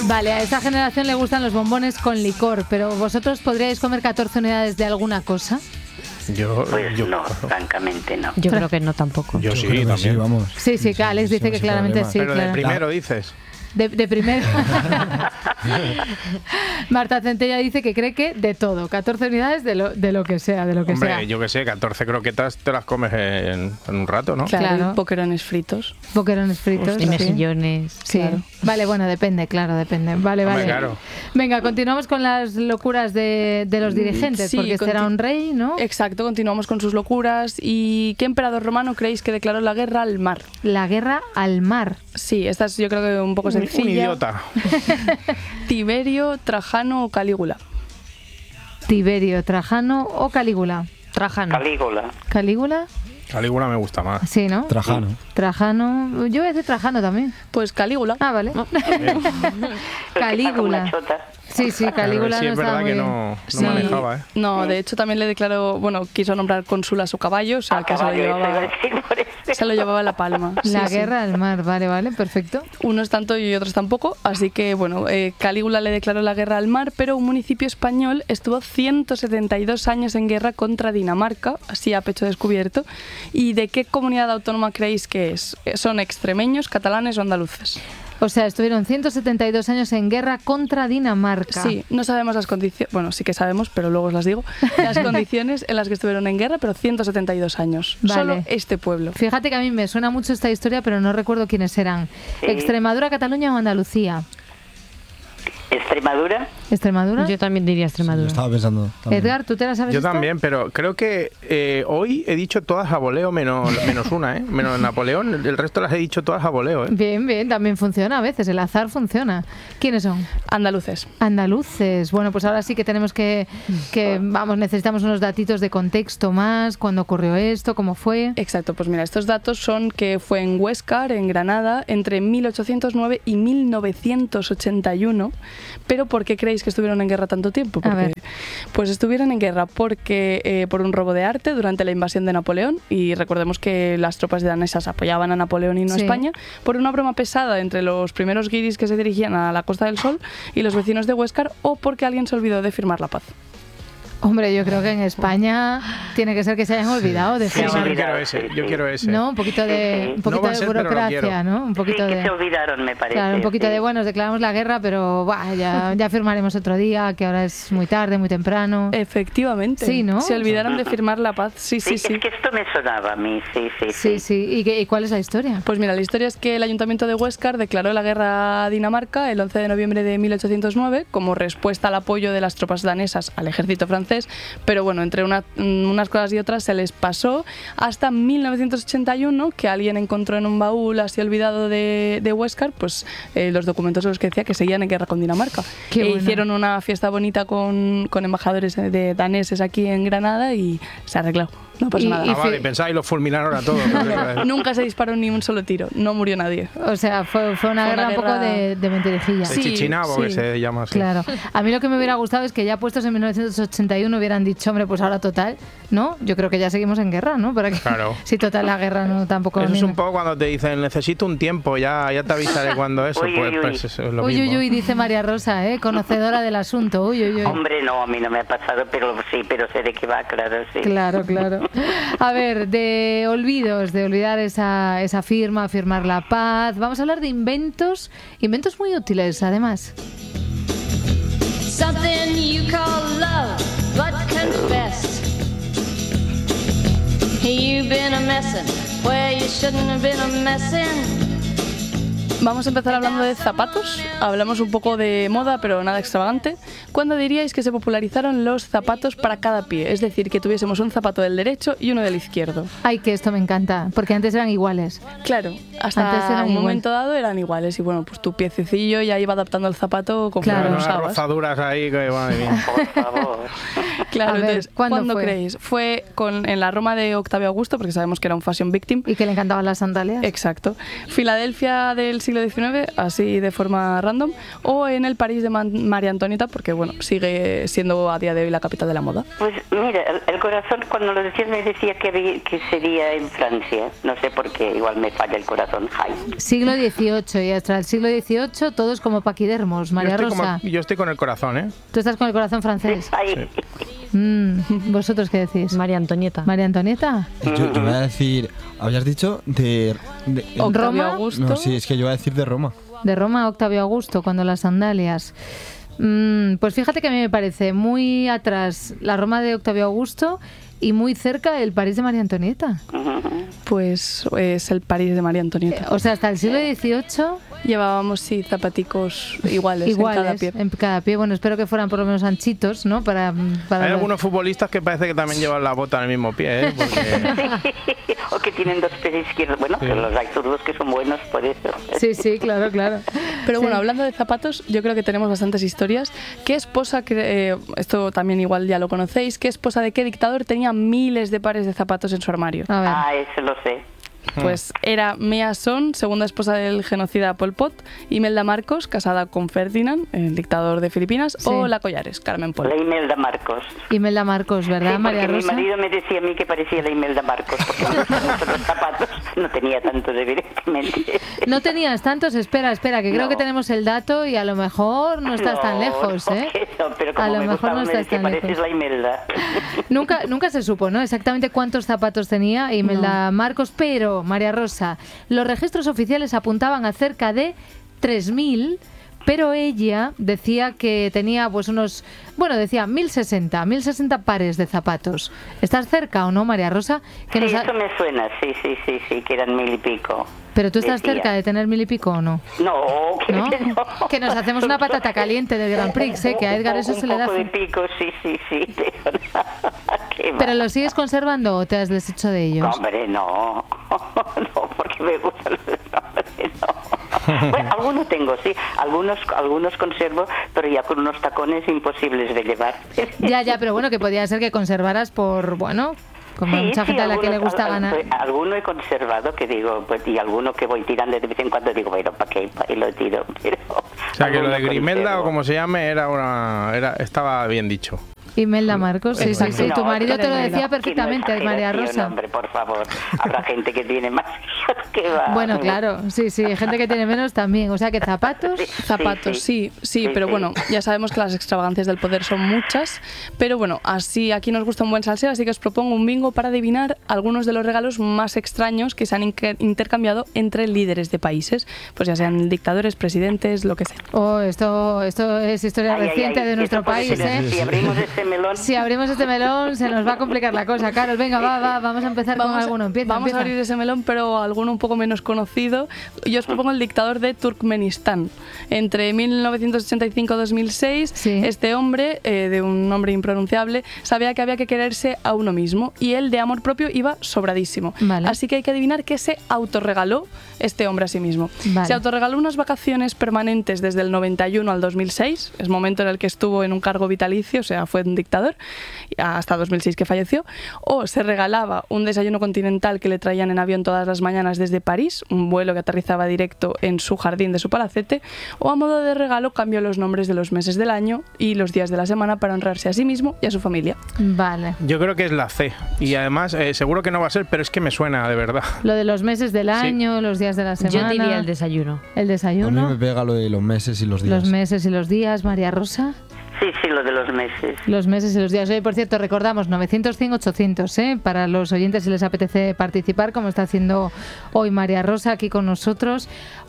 Vale, a esta generación le gustan los bombones con licor, pero ¿vosotros podríais comer 14 unidades de alguna cosa? Yo No, francamente no. Yo creo que no tampoco. Yo sí, creo que también. sí, vamos. Sí, que Alex dice que claramente problema. sí. Pero claro. de primero dices. De primero. Marta Centella dice que cree que de todo, 14 unidades de lo que sea, de lo que Hombre, sea. yo que sé, 14 croquetas te las comes en un rato, ¿no? Claro. Y boquerones fritos. Boquerones fritos. Y sí. mejillones. Sí. Claro. Vale, bueno, depende. Vale. Hombre, claro. Venga, continuamos con las locuras de los dirigentes, Sí, porque este era un rey, ¿no? Exacto, continuamos con sus locuras. ¿Y qué emperador romano creéis que declaró la guerra al mar? La guerra al mar. Sí, esta es yo creo que un poco Un sencilla. idiota. Tiberio, Trajano o Calígula. Tiberio, Trajano o Calígula. Trajano. Calígula. ¿Calígula? Calígula me gusta más. Sí, ¿no? Trajano. Trajano. Yo voy a decir Trajano también. Pues Calígula. Ah, vale. Calígula. Sí, Calígula Sí, no es estaba verdad muy que bien. no Sí. manejaba, ¿eh? No, de hecho también le declaró, quiso nombrar cónsul a su caballo, o sea, que se lo llevaba la palma. La Sí, sí. guerra al mar, vale, perfecto. Unos tanto y otros tampoco, así que Calígula le declaró la guerra al mar, pero un municipio español estuvo 172 años en guerra contra Dinamarca, así a pecho descubierto. ¿Y de qué comunidad autónoma creéis que es? ¿Son extremeños, catalanes o andaluces? O sea, estuvieron 172 años en guerra contra Dinamarca. Sí, no sabemos las condiciones, bueno, sí que sabemos, pero luego os las digo, las condiciones en las que estuvieron en guerra, pero 172 años. Vale. Solo este pueblo. Fíjate que a mí me suena mucho esta historia, pero no recuerdo quiénes eran. Sí. ¿Extremadura, Cataluña o Andalucía? ¿Extremadura? ¿Extremadura? Yo también diría Yo Extremadura. estaba pensando. También. Edgar, ¿tú te la sabes Yo esta? también, pero creo que hoy he dicho todas a voleo menos una, ¿eh? Menos Napoleón, el resto las he dicho todas a voleo, ¿eh? Bien, también funciona a veces, el azar funciona. ¿Quiénes son? Andaluces. Andaluces. Bueno, pues ahora sí que tenemos necesitamos unos datitos de contexto más, cuándo ocurrió esto, cómo fue. Exacto, pues mira, estos datos son que fue en Huéscar, en Granada, entre 1809 y 1981. Pero ¿por qué creéis que estuvieron en guerra tanto tiempo? A ver. Pues estuvieron en guerra porque por un robo de arte durante la invasión de Napoleón, y recordemos que las tropas danesas apoyaban a Napoleón y no a Sí. España, por una broma pesada entre los primeros guiris que se dirigían a la Costa del Sol y los vecinos de Huéscar, o porque alguien se olvidó de firmar la paz. Hombre, yo creo que en España tiene que ser que se hayan olvidado de Sí, firmar. yo quiero ese. ¿No? Un poquito de No va a ser, pero lo burocracia, quiero. ¿no? Un poquito Sí, que de... se olvidaron, me parece. Claro, un poquito sí. de, bueno, nos declaramos la guerra, pero ya firmaremos otro día, que ahora es muy tarde, muy temprano. Efectivamente. Sí, ¿no? Se olvidaron de firmar la paz. Sí. Es que esto me sonaba a mí, Sí. ¿Y cuál es la historia? Pues mira, la historia es que el Ayuntamiento de Huéscar declaró la guerra a Dinamarca el 11 de noviembre de 1809 como respuesta al apoyo de las tropas danesas al ejército francés, pero bueno, entre unas cosas y otras se les pasó hasta 1981, que alguien encontró en un baúl así olvidado de Huéscar, pues los documentos en los que decía que seguían en guerra con Dinamarca. Qué bueno. Hicieron una fiesta bonita con embajadores de daneses aquí en Granada y se arregló. No pasó Y- nada. y- Vale, pensáis y los fulminaron a todos. Nunca se disparó ni un solo tiro, no murió nadie. O sea, fue una guerra un poco de mentirijilla. El Sí, chichinabo, que sí. se llama así. Claro. A mí lo que me hubiera gustado es que ya puestos en 1981 hubieran dicho, hombre, pues ahora total, ¿no? Yo creo que ya seguimos en guerra, ¿no? Para que, Claro. Si total la guerra no tampoco... Eso es ni- un poco cuando te dicen, necesito un tiempo, ya te avisaré cuando eso. Uy, Pues, uy, pues eso es lo Uy, mismo. uy, dice María Rosa, conocedora del asunto. Uy. Hombre, no, a mí no me ha pasado, pero sí, pero sé de qué va, claro, sí. Claro. A ver, de olvidos, de olvidar esa firma, firmar la paz. Vamos a hablar de inventos muy útiles, además. Something you call love, but confess you've been a messin' where you shouldn't have been a messin'. Vamos a empezar hablando de zapatos. Hablamos un poco de moda, pero nada extravagante. ¿Cuándo diríais que se popularizaron los zapatos para cada pie? Es decir, que tuviésemos un zapato del derecho y uno del izquierdo. Ay, que esto me encanta, porque antes eran iguales. Claro, Antes hasta eran un igual. momento dado eran iguales. Y bueno, pues tu piececillo ya iba adaptando el zapato conforme Claro. lo Unas usabas. rozaduras ahí, que madre mía. Por favor. Claro, A ver, entonces, ¿cuándo ¿cuándo fue? creéis? Fue en la Roma de Octavio Augusto, porque sabemos que era un fashion victim. Y que le encantaban las sandalias. Exacto. Filadelfia del siglo XIX, así de forma random, o en el París de María Antonieta, porque bueno, sigue siendo a día de hoy la capital de la moda. Pues mira, el corazón cuando lo decías me decía que sería en Francia. No sé por qué, igual me falla el corazón. razón, Jaime. Siglo XVIII, y hasta el siglo XVIII todos como paquidermos. María Rosa, Yo estoy con el corazón, ¿eh? tú estás con el corazón francés. Ay, ¿Vosotros qué decís? María Antonieta. María Antonieta. Yo voy a decir, habías dicho de Octavio Roma. Augusto. no, sí, es que yo voy a decir de Roma. De Roma, Octavio Augusto, cuando las sandalias. Pues fíjate que a mí me parece muy atrás la Roma de Octavio Augusto y muy cerca el París de María Antonieta. Pues es el París de María Antonieta. O sea, hasta el siglo XVIII Llevábamos, sí, zapaticos iguales, en cada iguales pie. en cada pie. Bueno, espero que fueran por lo menos anchitos, ¿no? Para Hay algunos futbolistas que parece que también llevan la bota en el mismo pie, ¿eh? Porque... o que tienen dos pies izquierdos. Bueno, Sí. que los hay zurdos que son buenos por eso. Sí, sí, claro, claro. Pero bueno, Sí. hablando de zapatos, yo creo que tenemos bastantes historias. ¿Qué esposa, esto también igual ya lo conocéis, qué esposa de qué dictador tenía miles de pares de zapatos en su armario? A ver. Ah, eso lo sé. Pues era Mea Son, segunda esposa del genocida Pol Pot, Imelda Marcos, casada con Ferdinand, el dictador de Filipinas, Sí. o La Collares, Carmen Pol. La Imelda Marcos. Imelda Marcos, ¿verdad, Sí, María porque mi Rosa? marido me decía a mí que parecía la Imelda Marcos, porque me gustan mucho los zapatos. No tenía tantos, evidentemente. No tenías tantos, espera, que creo No. que tenemos el dato y a lo mejor no estás tan lejos, no, ¿eh? que no, pero como A lo me mejor gustaba, no me estás decía, tan pareces lejos. la Imelda. Nunca se supo, ¿no? Exactamente cuántos zapatos tenía Imelda Marcos, pero, María Rosa, los registros oficiales apuntaban a cerca de 3.000, pero ella decía que tenía pues unos, bueno, decía 1.060 pares de zapatos. ¿Estás cerca o no, María Rosa? Que Sí, nos ha- eso me suena, sí, que eran 1.000 y pico. Pero tú estás decía. cerca de tener 1.000 y pico o no. No, que ¿No? no. Que nos hacemos una patata caliente del Grand Prix, ¿eh? Que a Edgar eso se le da. Un poco de pico, sí, pero qué va. ¿Pero los sigues conservando o te has deshecho de ellos? Hombre, no, no, porque me gustan los hombres, no. Bueno, algunos tengo, sí, algunos conservo, pero ya con unos tacones imposibles de llevar. Ya, pero bueno, que podría ser que conservaras por, bueno, como Sí, mucha gente a la que le algunos- gusta ganar. Alguno he conservado, que digo, pues, y alguno que voy tirando de vez en cuando, digo, bueno, ¿para qué? Y lo tiro, pero... O sea, que lo de Grimelda conservo. o como se llame estaba bien dicho. Imelda Marcos, sí, sí, sí. No, Tu marido te lo no, decía no, perfectamente, que no María exageración, Rosa. Hombre, por favor, habrá gente que tiene más que va. Bueno, claro, sí, hay gente que tiene menos también. O sea, que zapatos. Zapatos, sí, pero bueno, ya sabemos que las extravagancias del poder son muchas, pero bueno, así aquí nos gusta un buen salseo, así que os propongo un bingo para adivinar algunos de los regalos más extraños que se han intercambiado entre líderes de países, pues ya sean dictadores, presidentes, lo que sea. Oh, esto es historia Ay, reciente ay, de esto nuestro puede país, ser- ¿eh? Si abrimos este melón... Si abrimos este melón, se nos va a complicar la cosa. Carol, venga, vamos a empezar con alguno. Vamos a abrir ese melón, pero alguno un poco menos conocido. Yo os propongo el dictador de Turkmenistán. Entre 1985 y 2006, Sí. este hombre, de un nombre impronunciable, sabía que había que quererse a uno mismo y él de amor propio iba sobradísimo. Vale. Así que hay que adivinar qué se autorregaló este hombre a sí mismo. Vale. Se autorregaló unas vacaciones permanentes desde el 91 al 2006, es momento en el que estuvo en un cargo vitalicio, o sea, fue un dictador, hasta 2006 que falleció, o se regalaba un desayuno continental que le traían en avión todas las mañanas desde París, un vuelo que aterrizaba directo en su jardín de su palacete, o a modo de regalo cambió los nombres de los meses del año y los días de la semana para honrarse a sí mismo y a su familia. Vale. Yo creo que es la C. Y además, seguro que no va a ser, pero es que me suena de verdad. Lo de los meses del año, los días de la semana. Yo diría el desayuno. El A mí me desayuno, pega lo de los meses y los días. los meses y los días, María Rosa. Sí, lo de los meses. Los meses y los días. Hoy, por cierto, recordamos 900, 100, 800, ¿eh? Para los oyentes si les apetece participar, como está haciendo hoy María Rosa aquí con nosotros.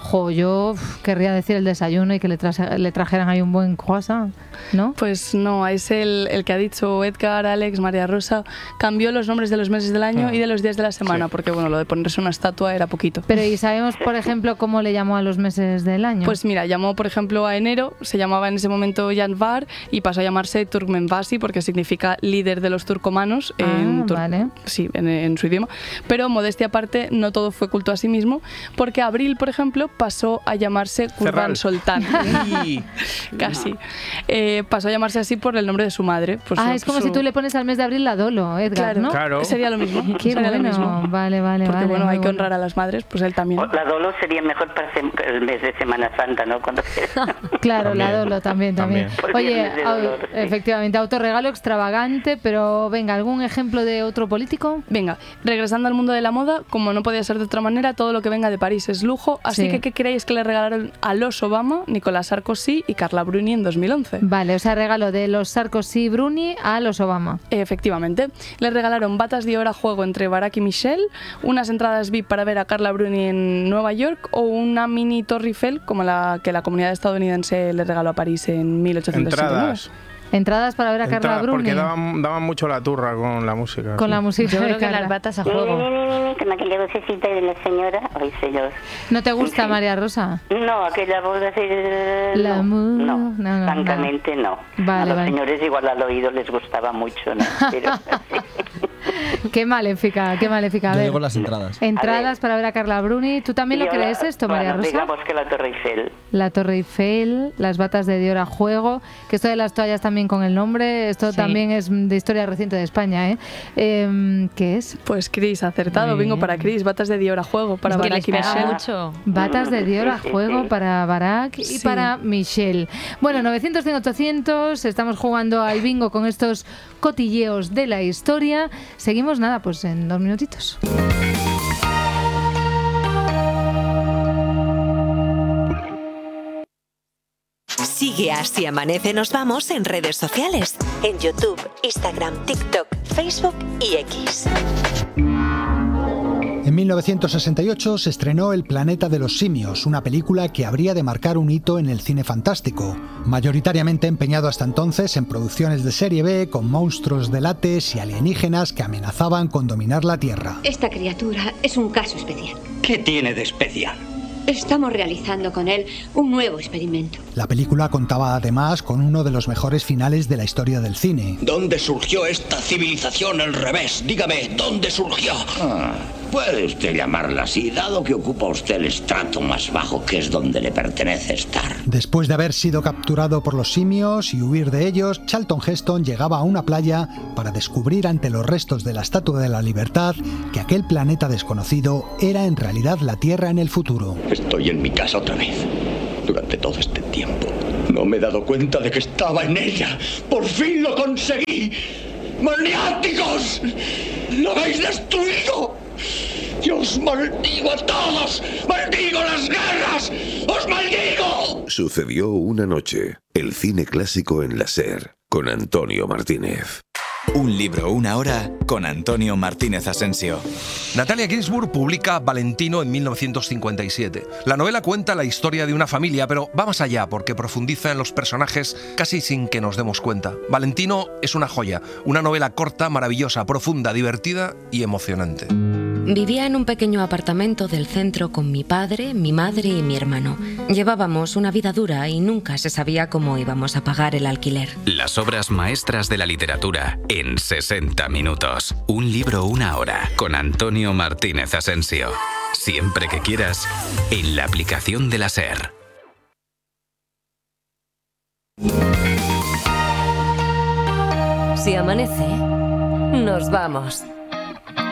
Yo querría decir el desayuno y que le trajeran ahí un buen croissant, ¿no? Pues no, es el que ha dicho Edgar, Alex, María Rosa, cambió los nombres de los meses del año y de los días de la semana, porque bueno, lo de ponerse una estatua era poquito. Pero ¿y sabemos, por ejemplo, cómo le llamó a los meses del año? Pues mira, llamó por ejemplo a enero, se llamaba en ese momento Yanvar y pasó a llamarse Turkmenbasi porque significa líder de los turcomanos vale. sí, en su idioma. Pero modestia aparte, no todo fue culto a sí mismo, porque abril, por ejemplo, pasó a llamarse Kurban Ferral. Soltán. Y- Casi. Pasó a llamarse así por el nombre de su madre. por su- es como su- si tú le pones al mes de abril la Dolo, Edgar, Claro, ¿no? Claro. sería lo mismo. Qué sería lo bueno. mismo. Vale, Porque vale. bueno, muy hay que honrar a las madres, pues él también. La Dolo sería mejor para el mes de Semana Santa, ¿no? Cuando... Claro, la También. Dolo también. Pues Oye, de dolor. Sí. Efectivamente, autorregalo extravagante, pero venga, ¿algún ejemplo de otro político? Venga, regresando al mundo de la moda, como no podía ser de otra manera, todo lo que venga de París es lujo, así Sí. que ¿qué creéis que le regalaron a los Obama, Nicolás Sarkozy y Carla Bruni en 2011? Vale, o sea, regalo de los Sarkozy y Bruni a los Obama. Efectivamente, le regalaron batas Dior a juego entre Barack y Michelle, unas entradas VIP para ver a Carla Bruni en Nueva York o una mini Torre Eiffel como la que la comunidad estadounidense le regaló a París en 1889. Entradas para ver a Carla Bruni. Porque daban mucho la turra con la música. Con la música Yo de creo que Carla. las batas a juego. Con aquella vocecita de la señora. Ay, señor. ¿No te gusta, María Rosa? No, aquella voz así... No, francamente no. Vale, a los vale. señores igual al oído les gustaba mucho, ¿no? Pero, Qué maléfica, qué maléfica. A Yo ver, digo las entradas. entradas para ver a Carla Bruni. ¿Tú también lo crees esto, María Rosa? Digamos que la Torre Eiffel. La Torre Eiffel, las batas de Dior a juego, que esto de las toallas también con el nombre, esto Sí. también es de historia reciente de España, ¿eh? ¿Qué es? Pues Chris, acertado, Muy bingo bien. para Chris, batas de Dior a juego para Es que Barack les y pega Michelle. mucho. Batas de Dior a Sí, sí, juego sí. para Barack y Sí. para Michelle. Bueno, 900, 100, 800, estamos jugando al bingo con estos cotilleos de la historia. Seguimos, nada, pues en 2 minutitos. Sigue a Si Amanece Nos Vamos en redes sociales. En YouTube, Instagram, TikTok, Facebook y X. En 1968 se estrenó El planeta de los simios, una película que habría de marcar un hito en el cine fantástico, mayoritariamente empeñado hasta entonces en producciones de serie B con monstruos de látex y alienígenas que amenazaban con dominar la Tierra. Esta criatura es un caso especial. ¿Qué tiene de especial? Estamos realizando con él un nuevo experimento. La película contaba además con uno de los mejores finales de la historia del cine. ¿Dónde surgió esta civilización al revés? Dígame, ¿dónde surgió? Puede usted llamarla así, dado que ocupa usted el estrato más bajo, que es donde le pertenece estar. Después de haber sido capturado por los simios y huir de ellos, Charlton Heston llegaba a una playa para descubrir ante los restos de la Estatua de la Libertad que aquel planeta desconocido era en realidad la Tierra en el futuro. Estoy en mi casa otra vez. Durante todo este tiempo no me he dado cuenta de que estaba en ella. ¡Por fin lo conseguí! ¡Maniáticos! ¡Lo habéis destruido! ¡Y os maldigo a todos! ¡Maldigo las guerras! ¡Os maldigo! Sucedió una noche. El cine clásico en la SER, con Antonio Martínez. Un libro, una hora, con Antonio Martínez Asensio. Natalia Ginzburg publica Valentino en 1957. La novela cuenta la historia de una familia, pero va más allá porque profundiza en los personajes casi sin que nos demos cuenta. Valentino es una joya, una novela corta, maravillosa, profunda, divertida y emocionante. Vivía en un pequeño apartamento del centro con mi padre, mi madre y mi hermano. Llevábamos una vida dura y nunca se sabía cómo íbamos a pagar el alquiler. Las obras maestras de la literatura en 60 minutos. Un libro, una hora, con Antonio Martínez Asensio. Siempre que quieras, en la aplicación de la SER. Si amanece, nos vamos.